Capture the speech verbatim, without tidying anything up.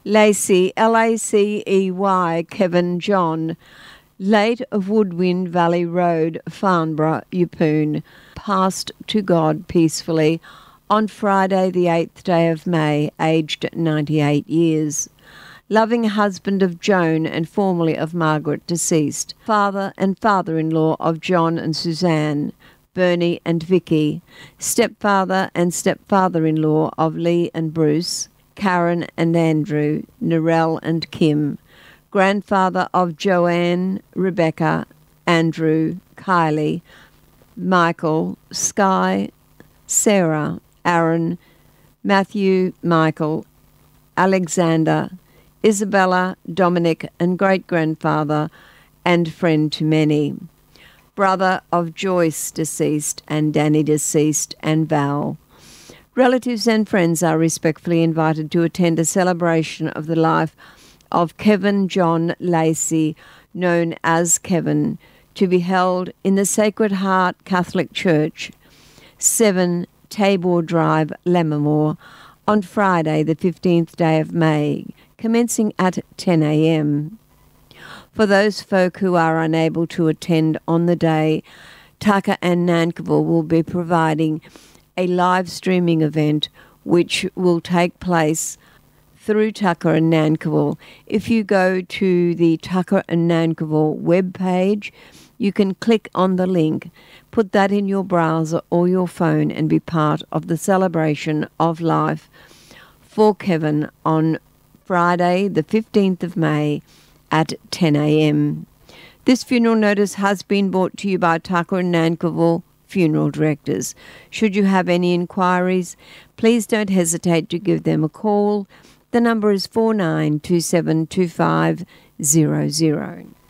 Lacey, L A C E Y, Kevin John, late of Woodwind Valley Road, Farnborough, Yeppoon, passed to God peacefully on Friday the eighth day of May, aged ninety-eight years. Loving husband of Joan and formerly of Margaret, deceased. Father and father-in-law of John and Suzanne, Bernie and Vicky. Stepfather and stepfather-in-law of Lee and Bruce, Karen and Andrew, Narelle and Kim. Grandfather of Joanne, Rebecca, Andrew, Kylie, Michael, Sky, Sarah, Aaron, Matthew, Michael, Alexander, Isabella, Dominic, and great-grandfather and friend to many. Brother of Joyce, deceased, and Danny, deceased, and Val. Relatives and friends are respectfully invited to attend a celebration of the life of Kevin John Lacey, known as Kevin, to be held in the Sacred Heart Catholic Church, seven Tabor Drive, Lammermoor, on Friday the fifteenth day of May, commencing at ten a.m. For those folk who are unable to attend on the day, Tucker and Nankivell will be providing a live streaming event which will take place through Tucker and Nankivell. If you go to the Tucker and Nankivell webpage, you can click on the link, put that in your browser or your phone and be part of the celebration of life for Kevin on Friday the fifteenth of May at ten a.m. This funeral notice has been brought to you by Tucker and Nankivell Funeral Directors. Should you have any inquiries, please don't hesitate to give them a call. The number is four nine two seven two five zero zero.